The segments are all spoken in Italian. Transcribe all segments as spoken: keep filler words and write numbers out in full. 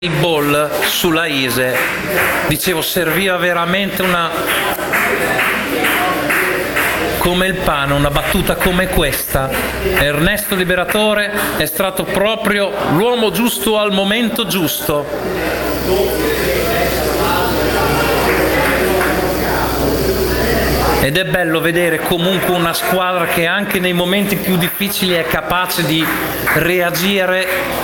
Il ball sulla Ise, dicevo, serviva veramente una come il pane, una battuta come questa. Ernesto Liberatore è stato proprio l'uomo giusto al momento giusto. Ed è bello vedere comunque una squadra che anche nei momenti più difficili è capace di reagire.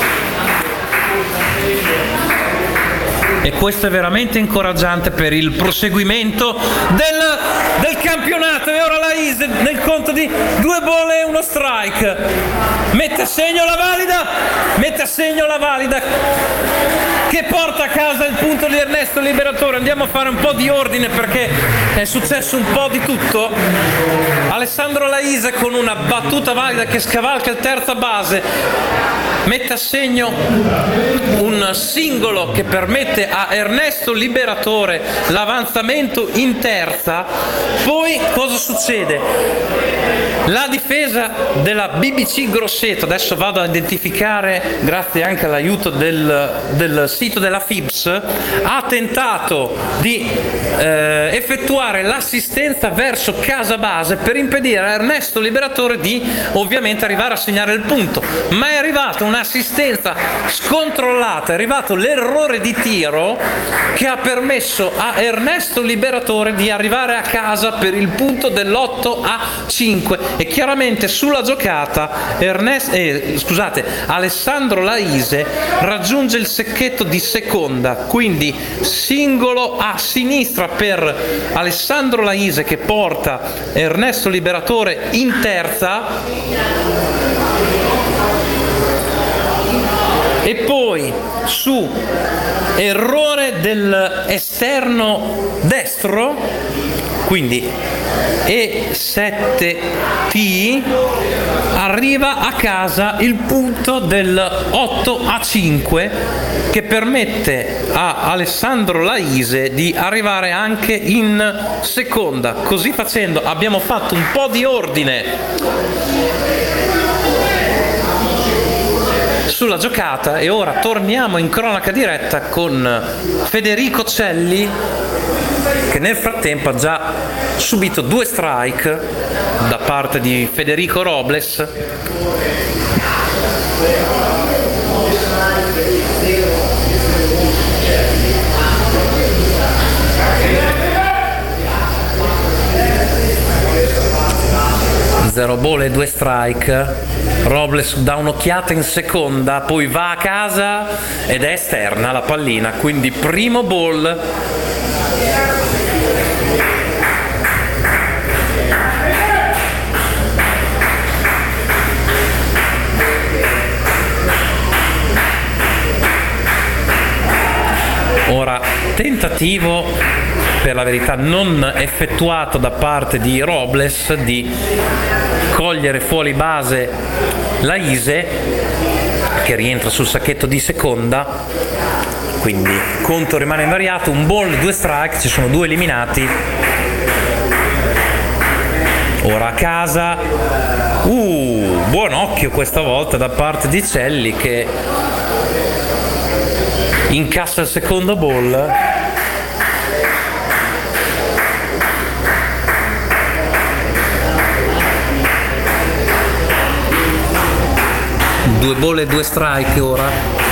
E questo è veramente incoraggiante per il proseguimento del, del campionato. E ora la Ise nel conto di due bolle e uno strike mette a segno la valida, mette a segno la valida che porta a casa il punto di Ernesto Liberatore. Andiamo a fare un po' di ordine perché è successo un po' di tutto. Alessandro Laise con una battuta valida che scavalca il terza base, mette a segno un singolo che permette a Ernesto Liberatore l'avanzamento in terza. Poi cosa succede? La difesa della B B C Grosseto, adesso vado a identificare, grazie anche all'aiuto del, del sito della F I B S, ha tentato di eh, effettuare l'assistenza verso casa base per impedire a Ernesto Liberatore di ovviamente arrivare a segnare il punto, ma è arrivata un'assistenza scontrollata, è arrivato l'errore di tiro che ha permesso a Ernesto Liberatore di arrivare a casa per il punto dell'otto a cinque. E chiaramente sulla giocata Ernest, eh, scusate, Alessandro Laise raggiunge il secchetto di seconda, quindi singolo a sinistra per Alessandro Laise che porta Ernesto Liberatore in terza. E poi su errore dell'esterno destro, quindi E sette T, arriva a casa il punto del otto a cinque che permette a Alessandro Laise di arrivare anche in seconda. Così facendo abbiamo fatto un po' di ordine sulla giocata e ora torniamo in cronaca diretta con Federico Celli, che nel frattempo ha già subito due strike da parte di Federico Robles. Zero ball e due strike. Robles dà un'occhiata in seconda, poi va a casa ed è esterna la pallina, quindi primo ball. Ora tentativo, per la verità non effettuato da parte di Robles, di cogliere fuori base Laise che rientra sul sacchetto di seconda, quindi conto rimane invariato, un ball, due strike, ci sono due eliminati. Ora a casa, uh, buon occhio questa volta da parte di Celli che incassa il secondo ball. Due ball e due strike ora.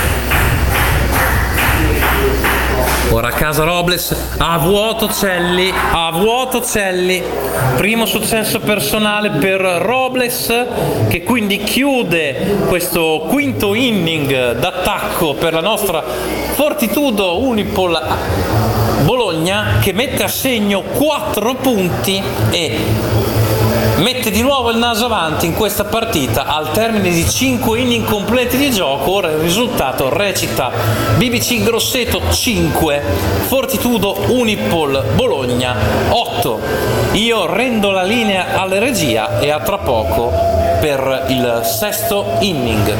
Ora a casa Robles, a vuoto Celli, a vuoto Celli. Primo successo personale per Robles, che quindi chiude questo quinto inning d'attacco per la nostra Fortitudo Unipol Bologna, che mette a segno quattro punti e mette di nuovo il naso avanti in questa partita al termine di cinque inning completi di gioco. Ora il risultato recita B B C Grosseto cinque, Fortitudo Unipol Bologna otto. Io rendo la linea alla regia e a tra poco per il sesto inning.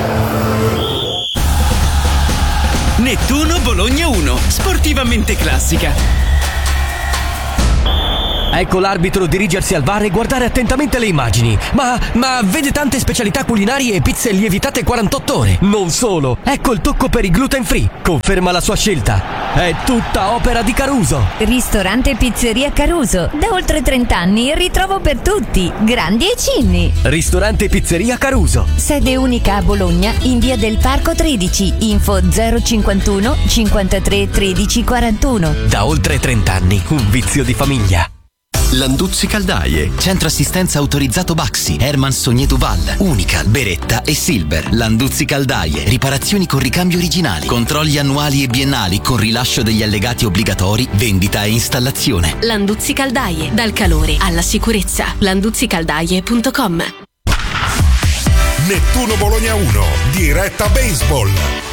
Nettuno Bologna uno, sportivamente classica. Ecco l'arbitro dirigersi al V A R e guardare attentamente le immagini. Ma, ma vede tante specialità culinarie e pizze lievitate quarantotto ore. Non solo, ecco il tocco per i gluten free. Conferma la sua scelta. È tutta opera di Caruso. Ristorante e pizzeria Caruso. Da oltre trenta anni ritrovo per tutti, grandi e cinni. Ristorante e pizzeria Caruso. Sede unica a Bologna, in via del Parco tredici. Info zero cinquantuno cinquantatré tredici quarantuno. Da oltre trenta anni, un vizio di famiglia. Landuzzi Caldaie, centro assistenza autorizzato Baxi, Herman Sognetu Val, Unical, Beretta e Silver. Landuzzi Caldaie, riparazioni con ricambio originali, controlli annuali e biennali con rilascio degli allegati obbligatori, vendita e installazione. Landuzzi Caldaie, dal calore alla sicurezza. landuzzi caldaie punto com. Nettuno Bologna uno, diretta baseball.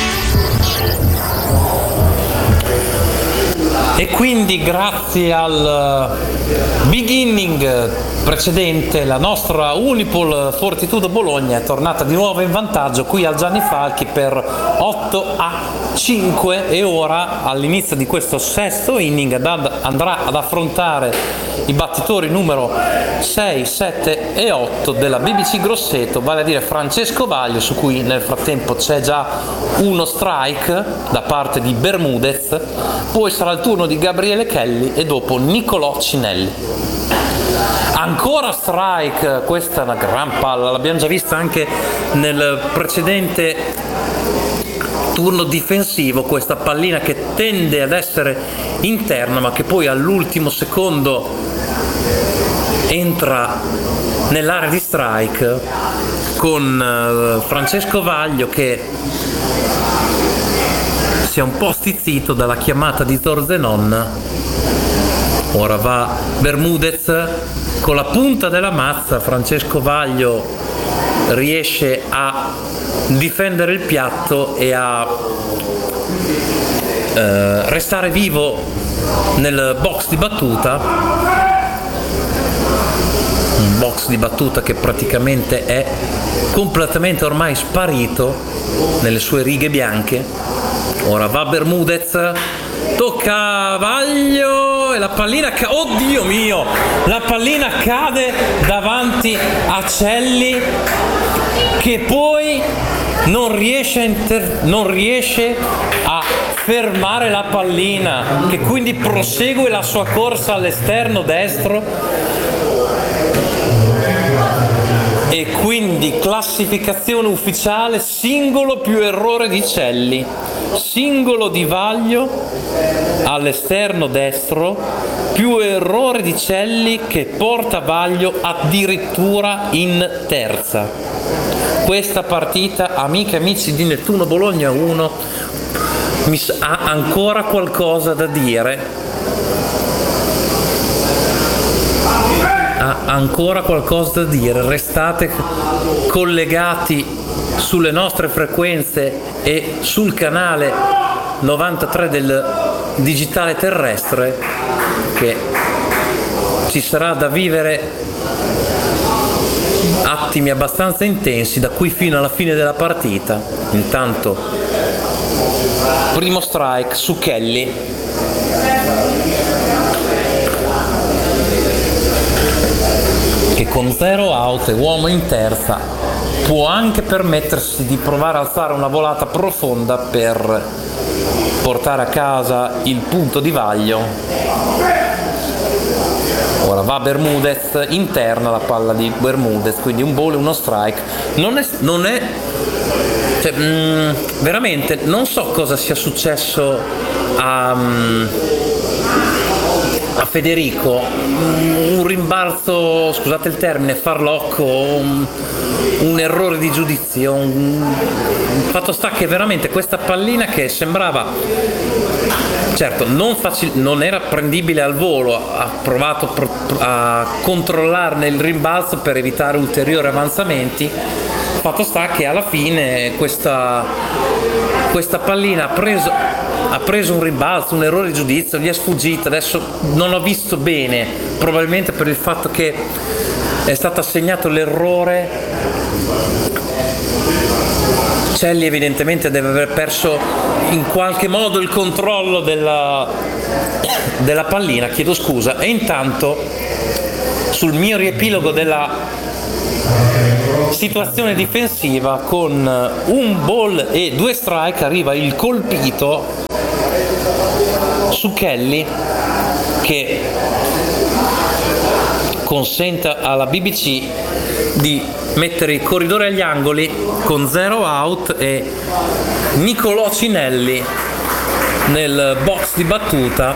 E quindi grazie al beginning precedente la nostra Unipol Fortitudo Bologna è tornata di nuovo in vantaggio qui al Gianni Falchi per otto a cinque e ora all'inizio di questo sesto inning andrà ad affrontare i battitori numero sei, sette e otto della B B C Grosseto, vale a dire Francesco Vaglio, su cui nel frattempo c'è già uno strike da parte di Bermudez, poi sarà il turno di Gabriele Kelly e dopo Nicolò Cinelli. Ancora strike, questa è una gran palla, l'abbiamo già vista anche nel precedente turno difensivo, questa pallina che tende ad essere interna ma che poi all'ultimo secondo entra nell'area di strike con Francesco Vaglio che si è un po' stizzito dalla chiamata di Zorzenon. Ora va Bermudez con la punta della mazza, Francesco Vaglio riesce a difendere il piatto e a eh, restare vivo nel box di battuta, un box di battuta che praticamente è completamente ormai sparito nelle sue righe bianche. Ora va Bermudez, tocca Vaglio e la pallina ca- oddio mio, la pallina cade davanti a Celli che poi non riesce a, inter- non riesce a fermare la pallina, che quindi prosegue la sua corsa all'esterno destro e quindi classificazione ufficiale singolo più errore di Celli, singolo di Vaglio all'esterno destro più errore di Celli che porta Vaglio addirittura in terza. Questa partita, amiche e amici di Nettuno Bologna uno, mi ha ancora qualcosa da dire, ha ancora qualcosa da dire, restate collegati sulle nostre frequenze e sul canale novantatré del digitale terrestre, che ci sarà da vivere attimi abbastanza intensi da qui fino alla fine della partita. Intanto primo strike su Kelly, che con zero out e uomo in terza può anche permettersi di provare a alzare una volata profonda per portare a casa il punto di Vaglio. Ora va Bermudez, interna la palla di Bermudez, quindi un ball e uno strike. Non è, non è cioè, mh, veramente non so cosa sia successo a, mh, a Federico, un rimbalzo, scusate il termine, farlocco, un, un errore di giudizio, un, fatto sta che veramente questa pallina che sembrava, certo non, facil- non era prendibile al volo, ha provato pro- a controllarne il rimbalzo per evitare ulteriori avanzamenti, fatto sta che alla fine questa, questa pallina ha preso, ha preso un rimbalzo, un errore di giudizio, gli è sfuggita, adesso non ho visto bene, probabilmente per il fatto che è stato assegnato l'errore Celli evidentemente deve aver perso in qualche modo il controllo della, della pallina, chiedo scusa, e intanto sul mio riepilogo della situazione difensiva, con un ball e due strike arriva il colpito su Kelly, che consente alla B B C di mettere i corridori agli angoli con zero out e Nicolò Cinelli nel box di battuta.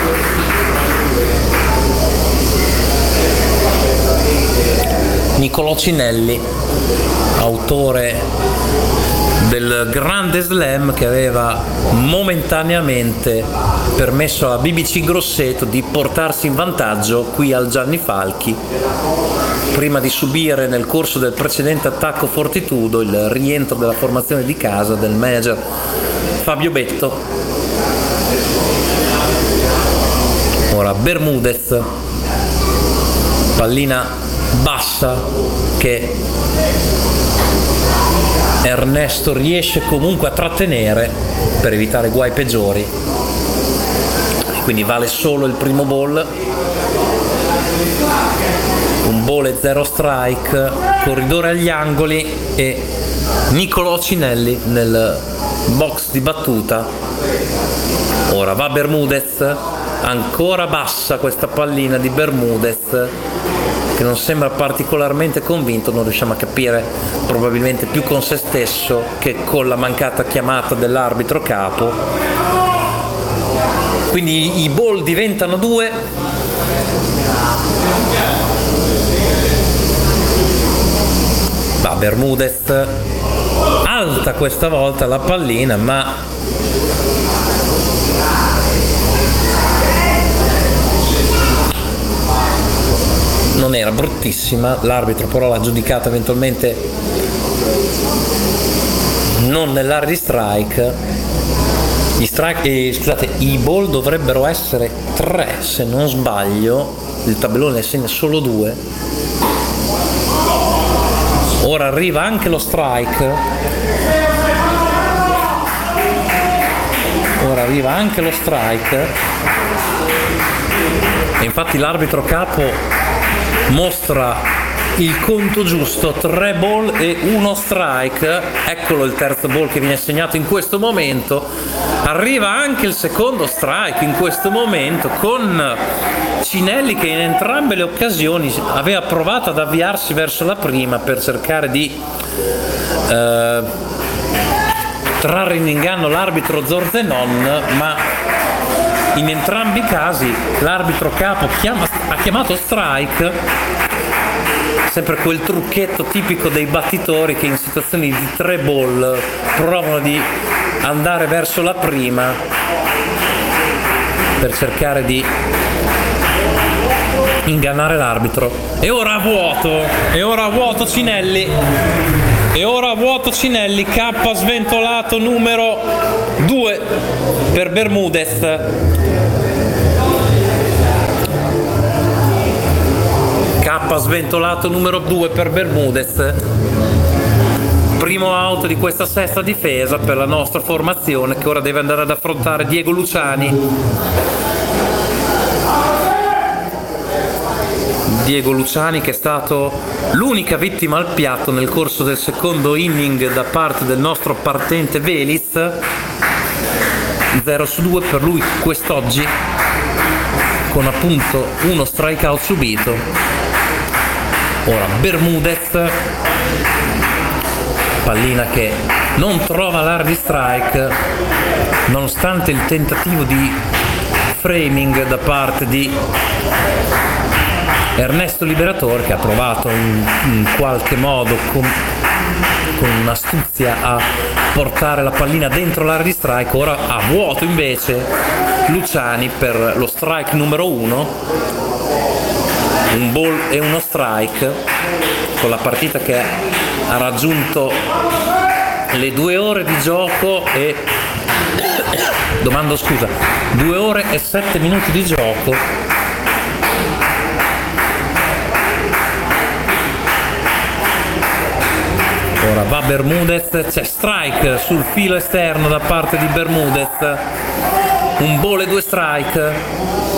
Nicolò Cinelli, autore del grande slam che aveva momentaneamente permesso alla B B C Grosseto di portarsi in vantaggio qui al Gianni Falchi, prima di subire nel corso del precedente attacco Fortitudo il rientro della formazione di casa del manager Fabio Betto. Ora Bermudez, pallina bassa che Ernesto riesce comunque a trattenere per evitare guai peggiori, quindi vale solo il primo ball, un ball e zero strike, corridore agli angoli e Nicolò Cinelli nel box di battuta. Ora va Bermudez, ancora bassa questa pallina di Bermudez, che non sembra particolarmente convinto, non riusciamo a capire, probabilmente più con se stesso che con la mancata chiamata dell'arbitro capo. Quindi i ball diventano due. Va Bermudez, alta questa volta la pallina, ma non era bruttissima, l'arbitro però l'ha giudicata eventualmente non nell'area di strike. Gli strike eh, scusate, i ball dovrebbero essere tre se non sbaglio, il tabellone ne segna solo due. Ora arriva anche lo strike, ora arriva anche lo strike e infatti l'arbitro capo mostra il conto giusto, tre ball e uno strike. Eccolo il terzo ball che viene segnato in questo momento. Arriva anche il secondo strike in questo momento, con Cinelli che in entrambe le occasioni aveva provato ad avviarsi verso la prima per cercare di eh, trarre in inganno l'arbitro Zorzenon, ma in entrambi i casi l'arbitro capo chiama, ha chiamato strike, sempre quel trucchetto tipico dei battitori che in situazioni di tre ball provano di andare verso la prima per cercare di ingannare l'arbitro. E ora a vuoto, e ora a vuoto Cinelli, e ora a vuoto Cinelli, K sventolato numero due per Bermudez. K sventolato numero due per Bermudez. Primo out di questa sesta difesa per la nostra formazione, che ora deve andare ad affrontare Diego Luciani. Diego Luciani che è stato l'unica vittima al piatto nel corso del secondo inning da parte del nostro partente Veliz. zero su due per lui quest'oggi, con appunto uno strikeout subito. Ora Bermudez, pallina che non trova l'area di strike nonostante il tentativo di framing da parte di Ernesto Liberatore, che ha provato in, in qualche modo con, con un'astuzia a portare la pallina dentro l'area di strike. Ora a vuoto invece Luciani per lo strike numero uno, un ball e uno strike, con la partita che ha raggiunto le due ore di gioco e domando scusa due ore e sette minuti di gioco. Ora va Bermudez, c'è strike sul filo esterno da parte di Bermudez. Un ball e due strike.